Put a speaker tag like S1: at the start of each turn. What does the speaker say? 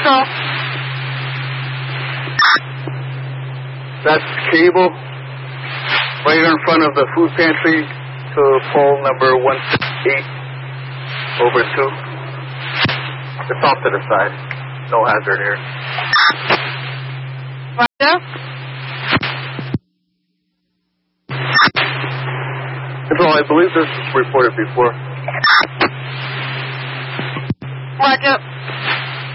S1: Control.
S2: That's cable right in front of the food pantry to pole number 168/2. It's off to the side. No hazard here.
S1: Roger.
S2: Control, I believe this was reported before.
S1: Roger.